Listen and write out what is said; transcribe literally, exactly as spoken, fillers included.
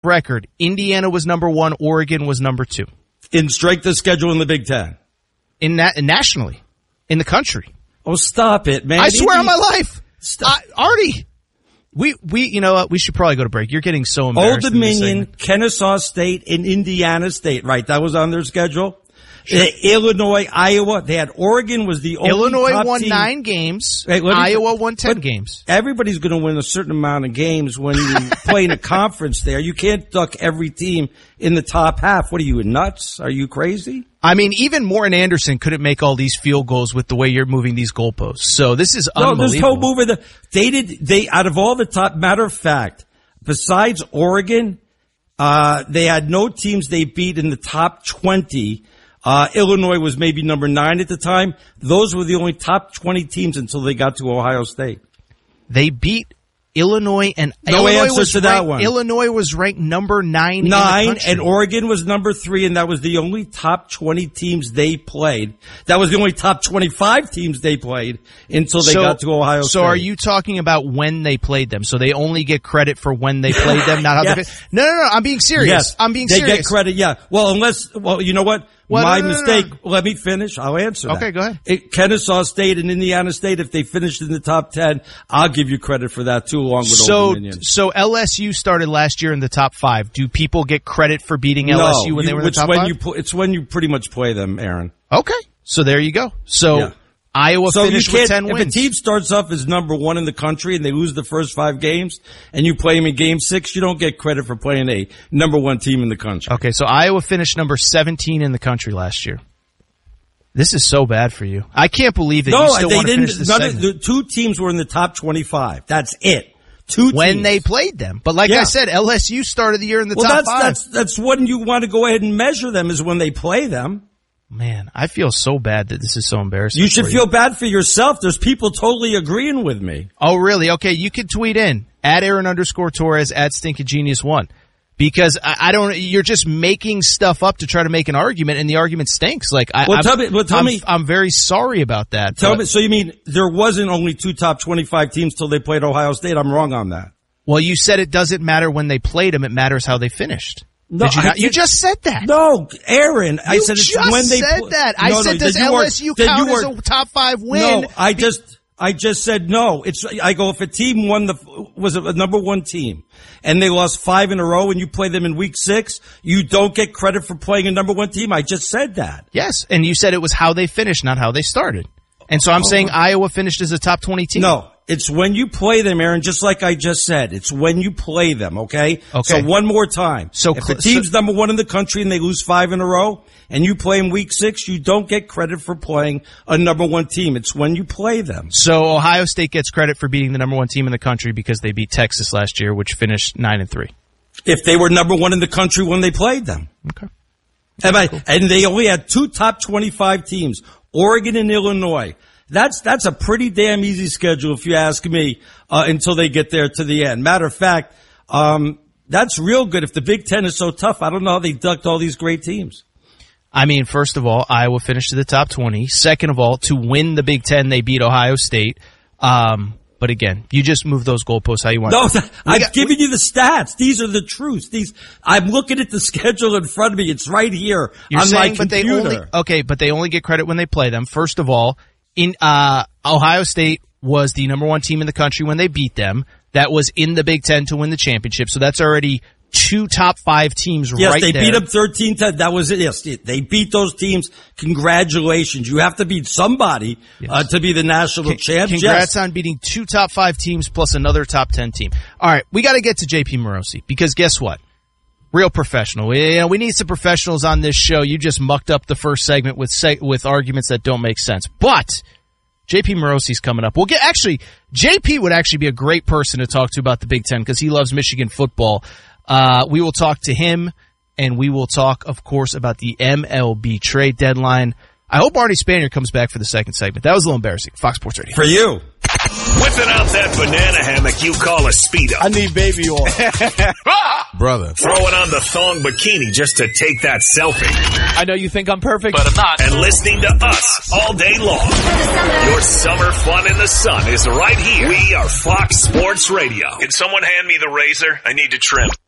record, Indiana was number one, Oregon was number two. In strength of schedule in the Big Ten. In that, nationally. In the country. Oh, stop it, man. I swear on my life. Stop. Uh, Artie, we, we, you know what? We should probably go to break. You're getting so embarrassed. Old Dominion, Kennesaw State, and Indiana State. Right, that was on their schedule. Sure. Uh, Illinois, Iowa. They had Oregon was the only Illinois top won team. nine games. Hey, Iowa won ten games. Everybody's going to win a certain amount of games when you play in a conference there. You can't duck every team in the top half. What are you, nuts? Are you crazy? I mean, even Morton Anderson couldn't make all these field goals with the way you're moving these goalposts. So this is no, unbelievable. there's no mover. The, they did, they, out of all the top, matter of fact, besides Oregon, uh, they had no teams they beat in the top twenty. Uh, Illinois was maybe number nine at the time. Those were the only top twenty teams until they got to Ohio State. They beat Illinois, and no Illinois answer was to that ranked, one. Illinois was ranked number nine. Nine, in the country. and Oregon was number three, and that was the only top twenty teams they played. That was the only top twenty-five teams they played until they so, got to Ohio so State. So are you talking about when they played them? So they only get credit for when they played them, not how yes. they played. No, no, no, I'm being serious. Yes, I'm being they serious. They get credit, yeah. Well, unless, well, you know what? Well, My no, no, mistake. no, no. Let me finish. I'll answer that. Okay, go ahead. It, Kennesaw State and Indiana State, if they finished in the top ten, I'll give you credit for that too, along with so, Old Dominion. So L S U started last year in the top five. Do people get credit for beating L S U no, when you, they were in the top when five? You pl- it's when you pretty much play them, Aaron. Okay, so there you go. So yeah. Iowa so finished with ten if wins. If a team starts off as number one in the country and they lose the first five games, and you play them in game six, you don't get credit for playing a number one team in the country. Okay, so Iowa finished number seventeen in the country last year. This is so bad for you. I can't believe that no, you still they want to didn't, finish this none segment. of, the two teams were in the top twenty-five. That's it. Two when teams. they played them. But like yeah. I said, L S U started the year in the well, top that's, five. That's, that's when you want to go ahead and measure them, is when they play them. Man, I feel so bad that this is so embarrassing. You should for feel you. bad for yourself. There's people totally agreeing with me. Oh, really? Okay, you can tweet in at Aaron underscore Torres at Stinky Genius One. Because I, I don't, you're just making stuff up to try to make an argument, and the argument stinks. Like, I, well, I'm, tell me, well, tell I'm, me, I'm very sorry about that. Tell but, me, so you mean there wasn't only two top twenty-five teams till they played Ohio State? I'm wrong on that. Well, you said it doesn't matter when they played them; it matters how they finished. No, Did you, not? I, you just said that. No, Aaron, you I said it's just when they said pl- that. I no, said no, does you L S U were, count you as were, a top five win? No, I just. I just said no. It's, I go, if a team won the, was a number one team and they lost five in a row and you play them in week six, you don't get credit for playing a number one team. I just said that. Yes. And you said it was how they finished, not how they started. And so I'm oh. saying Iowa finished as a top twenty team. No, it's when you play them, Aaron, just like I just said. It's when you play them, okay? Okay. So one more time. So if the team's so, number one in the country and they lose five in a row and you play in week six, you don't get credit for playing a number one team. It's when you play them. So Ohio State gets credit for beating the number one team in the country because they beat Texas last year, which finished nine and three. If they were number one in the country when they played them. Okay. And, I, and they only had two top twenty-five teams, Oregon and Illinois. That's, that's a pretty damn easy schedule if you ask me, uh, until they get there to the end. Matter of fact, um, that's real good. If the Big Ten is so tough, I don't know how they ducked all these great teams. I mean, first of all, Iowa finished to the top twenty. Second of all, to win the Big Ten, they beat Ohio State. Um, but again, you just move those goalposts how you want. No, I'm got, giving we, you the stats. These are the truths. These, I'm looking at the schedule in front of me. It's right here you're on saying, my but computer. They only, okay, but they only get credit when they play them. First of all, in uh, Ohio State was the number one team in the country when they beat them. That was in the Big Ten to win the championship. So that's already two top five teams yes, right there. Yes, they beat them thirteen ten. That was it. Yes, they beat those teams. Congratulations. You have to beat somebody yes. uh, to be the national C- champ. Congrats yes. on beating two top five teams plus another top ten team. All right, we got to get to J P Morosi because guess what? Real professional. We, you know, we need some professionals on this show. You just mucked up the first segment with seg- with arguments that don't make sense. But J P Morosi's coming up. We'll get actually J P would actually be a great person to talk to about the Big Ten because he loves Michigan football. Uh, we will talk to him, and we will talk, of course, about the M L B trade deadline. I hope Artie Spanier comes back for the second segment. That was a little embarrassing. Fox Sports Radio. For you. Whipping out that banana hammock you call a Speedo. I need baby oil. Brother. Throwing on the thong bikini just to take that selfie. I know you think I'm perfect, but I'm not. And listening to us all day long. Your summer fun in the sun is right here. We are Fox Sports Radio. Can someone hand me the razor? I need to trim.